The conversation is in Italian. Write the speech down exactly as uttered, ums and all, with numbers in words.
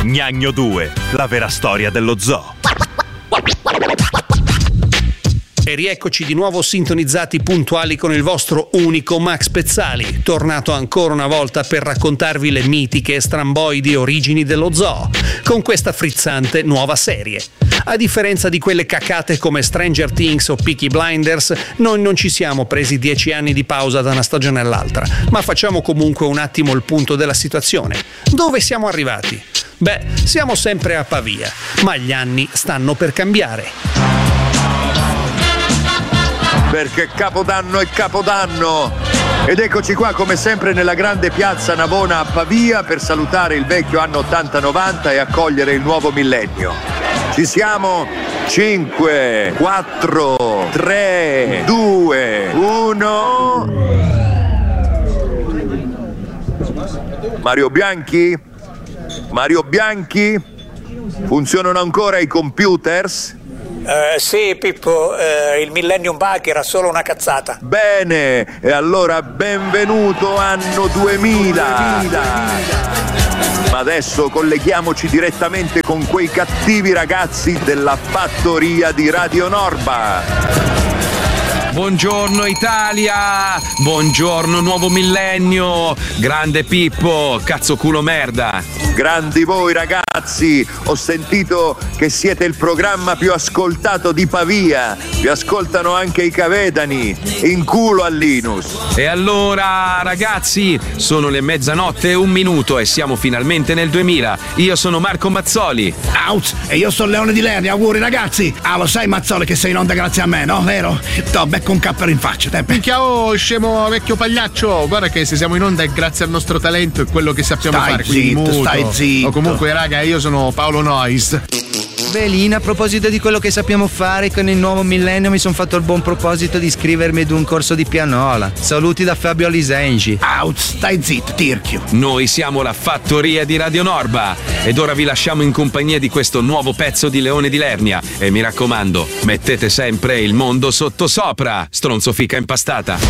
Gnagno due, la vera storia dello zoo. E rieccoci di nuovo sintonizzati puntuali con il vostro unico Max Pezzali, tornato ancora una volta per raccontarvi le mitiche e stramboidi origini dello zoo, con questa frizzante nuova serie. A differenza di quelle cacate come Stranger Things o Peaky Blinders, noi non ci siamo presi dieci anni di pausa da una stagione all'altra, ma facciamo comunque un attimo il punto della situazione. Dove siamo arrivati? Beh, siamo sempre a Pavia, ma gli anni stanno per cambiare. Perché Capodanno è Capodanno! Ed eccoci qua come sempre nella grande piazza Navona a Pavia per salutare il vecchio anno ottanta novanta e accogliere il nuovo millennio. Ci siamo? cinque, quattro, tre, due, uno. Mario Bianchi? Mario Bianchi? Funzionano ancora i computers? Uh, sì, Pippo, uh, il Millennium Bug era solo una cazzata. Bene, e allora benvenuto anno duemila. duemila. Ma adesso colleghiamoci direttamente con quei cattivi ragazzi della fattoria di Radio Norba. Buongiorno Italia, buongiorno nuovo millennio, grande Pippo, cazzo culo merda. Grandi voi ragazzi, ho sentito che siete il programma più ascoltato di Pavia, vi ascoltano anche i cavedani, in culo a Linus. E allora ragazzi, sono le mezzanotte e un minuto e siamo finalmente nel duemila, io sono Marco Mazzoli. Out, e io sono Leone di Lernia, auguri ragazzi. Ah, lo sai Mazzoli che sei in onda grazie a me, no? Vero? To, becco un cappero in faccia, tempe. Minchia, oh, scemo vecchio pagliaccio, guarda che se siamo in onda è grazie al nostro talento e quello che sappiamo stai fare. Zitto, muto. stai zitto. O comunque raga, io sono Paolo Nois. Belina, a proposito di quello che sappiamo fare con il nuovo millennio, mi sono fatto il buon proposito di iscrivermi ad un corso di pianola. Saluti da Fabio Lisengi. Out, stai zitto, tirchio. Noi siamo la fattoria di Radio Norba ed ora vi lasciamo in compagnia di questo nuovo pezzo di Leone di Lernia e mi raccomando, mettete sempre il mondo sottosopra, stronzo fica impastata.